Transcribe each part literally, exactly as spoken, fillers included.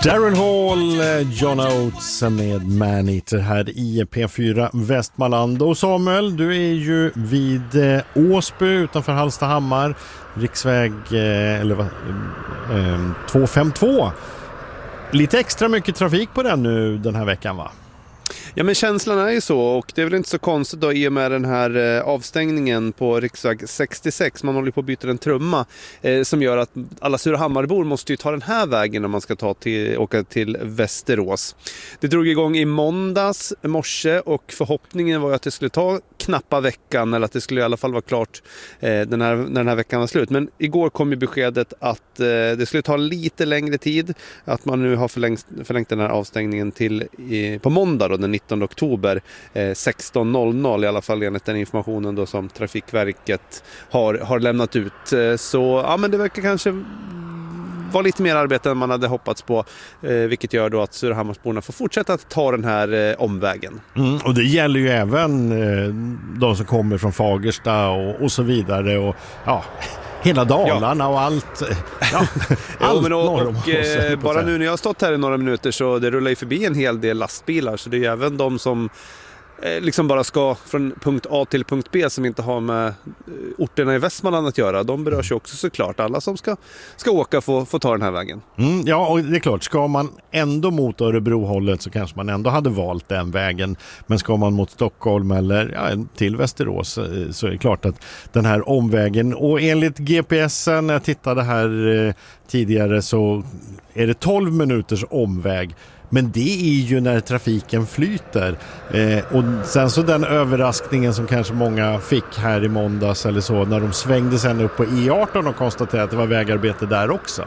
Daryl Hall, John Oates med Maneater här i P fyra Västmanland. Och Samuel, du är ju vid Åsby utanför Hallstahammar, riksväg eh, eller, eh, tvåhundrafemtiotvå. Lite extra mycket trafik på den nu den här veckan, va? Ja, men känslan är ju så, och det är väl inte så konstigt då i och med den här avstängningen på riksväg sextiosex. Man håller på att byta en trumma eh, som gör att alla Surahammarbor måste ju ta den här vägen om man ska ta till, åka till Västerås. Det drog igång i måndags morse och förhoppningen var att det skulle ta knappa veckan, eller att det skulle i alla fall vara klart eh, den här, när den här veckan var slut. Men igår kom ju beskedet att eh, det skulle ta lite längre tid, att man nu har förlängt, förlängt den här avstängningen till i, på måndag då, den nittonde oktober eh, sexton noll noll, i alla fall enligt den informationen då som Trafikverket har, har lämnat ut. Eh, så ja, men det verkar kanske vara lite mer arbete än man hade hoppats på, eh, vilket gör då att Surahammarsborna får fortsätta att ta den här eh, omvägen. Mm, och det gäller ju även eh, de som kommer från Fagersta och, och så vidare, och ja, hela Dalarna, ja, och allt. Ja, allt jo, men och, och, och eh, bara säga. Nu när jag har stått här i några minuter så det rullar ju förbi en hel del lastbilar, så det är ju även de som eh, liksom bara ska från punkt A till punkt B som inte har med eh, orterna i Västmanland att göra. De berörs ju också såklart. Alla som ska, ska åka får, får ta den här vägen. Mm, ja, och det är klart, ska man ändå mot Örebro-hållet så kanske man ändå hade valt den vägen. Men ska man mot Stockholm eller ja, till Västerås så är det klart att den här omvägen, och enligt G P S-en, när jag tittade här eh, tidigare, så är det tolv minuters omväg. Men det är ju när trafiken flyter. Eh, och sen så den överraskningen som kanske många fick här i måndags eller så, när de svängde sen upp på E arton och konstaterade att det var vägarbete där också.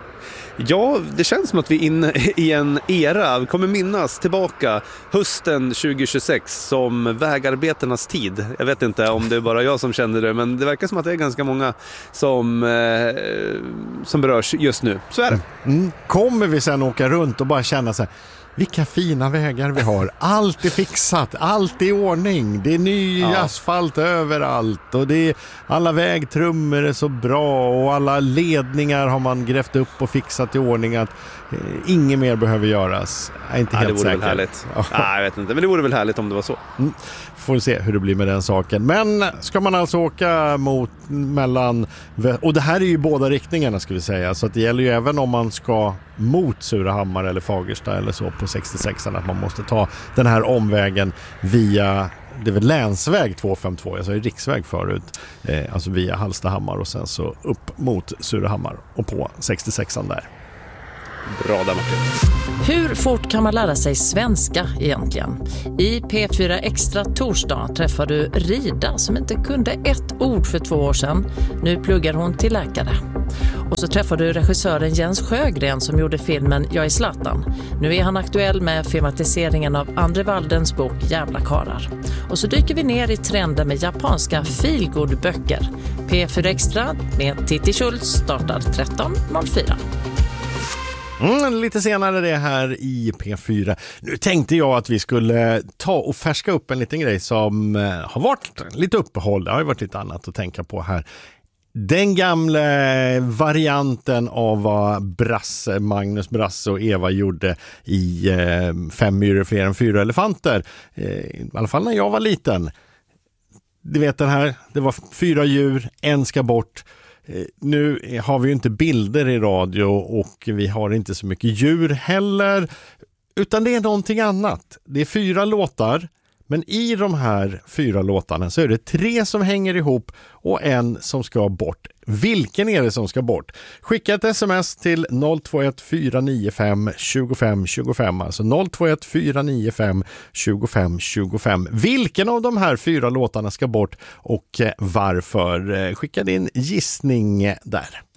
Ja, det känns som att vi är inne i en era. Vi kommer minnas tillbaka hösten tjugohundratjugosex som vägarbetarnas tid. Jag vet inte om det är bara jag som känner det, men det verkar som att det är ganska många som, eh, som berörs just nu. Så är det. Mm. Kommer vi sen åka runt och bara känna så här: vilka fina vägar vi har. Allt är fixat, allt är i ordning. Det är ny ja. asfalt överallt, och det är, alla vägtrummor är så bra, och alla ledningar har man grävt upp och fixat i ordning att eh, inget mer behöver göras. Jag är inte ja, helt det vore säker. Väl härligt. Ja. Nej, jag vet inte, men det vore väl härligt om det var så. Mm. Får se hur det blir med den saken. Men ska man alltså åka mot mellan, och det här är ju båda riktningarna ska vi säga, så att det gäller ju även om man ska mot Surahammar eller Fagersta eller så på sextiosexan, att man måste ta den här omvägen via, det är väl länsväg tvåhundrafemtiotvå, jag sa ju riksväg förut, eh, alltså via Hallstahammar och sen så upp mot Surahammar och på sextiosexan där. Bra där, Martin. Hur fort kan man lära sig svenska egentligen? I P fyra Extra torsdag träffar du Rida som inte kunde ett ord för två år sedan. Nu pluggar hon till läkare. Och så träffar du regissören Jens Sjögren som gjorde filmen Jag är Zlatan. Nu är han aktuell med filmatiseringen av Andre Waldens bok Jävla karar. Och så dyker vi ner i trenden med japanska feelgood-böcker. P fyra Extra med Titti Schultz startar tretton noll fyra. Mm, lite senare det här i P fyra. Nu tänkte jag att vi skulle ta och färska upp en liten grej som eh, har varit lite uppehåll. Det har ju varit lite annat att tänka på här. Den gamla varianten av vad Brasse, Magnus Brasse och Eva gjorde i eh, Fem myror fler än fyra elefanter. Eh, I alla fall när jag var liten. Du vet den här, det var fyra djur, en ska bort. Nu har vi ju inte bilder i radio och vi har inte så mycket djur heller, utan det är någonting annat. Det är fyra låtar, men i de här fyra låtarna så är det tre som hänger ihop och en som ska bort. Vilken är det som ska bort? Skicka ett sms till noll två ett fyra nio fem två fem två fem, alltså noll två ett fyra nio fem två fem två fem. Vilken av de här fyra låtarna ska bort och varför? Skicka din gissning där.